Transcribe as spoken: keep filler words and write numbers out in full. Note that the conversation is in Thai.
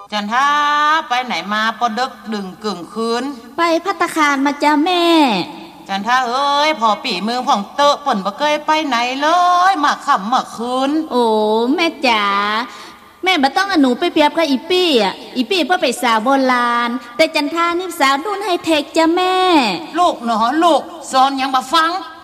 จันท่าไปไหนมาปอดึกดึงกึ่งคืนไปภัตตาคารมาจ้าแม่จันท่าเอ้ยพอปีมือผ่องเตอะป่นบ่เคยไปไหนเลยมาค่ำมาคืนโอ้แม่จ๋าแม่บ่ต้องอหนูไปเปรียบกับอีปี้อ่ะอีปี้เพื่อไปสาวโบราณแต่จันท่านี่สาวรุ่นไฮเทคจ้าแม่ลูกเนาะลูกสอนยังบ่ฟัง